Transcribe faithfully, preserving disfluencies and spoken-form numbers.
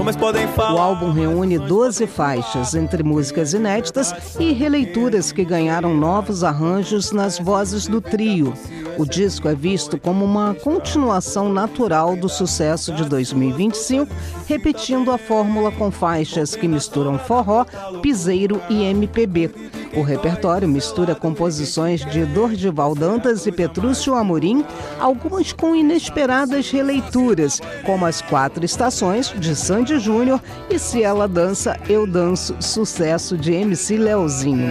mas podem falar. O álbum reúne doze faixas, entre músicas inéditas e releituras que ganharam novos arranjos nas vozes do trio. O disco é visto como uma continuação natural do sucesso de dois mil e vinte e cinco, repetindo a fórmula com faixas que misturam forró, piseiro e M P B. O repertório mistura composições de Dorival Dantas e Petrúcio Amorim, algumas com inesperadas releituras, como As Quatro Estações, de Sandy Júnior, e Se Ela Dança, Eu Danço, sucesso de M C Leozinho.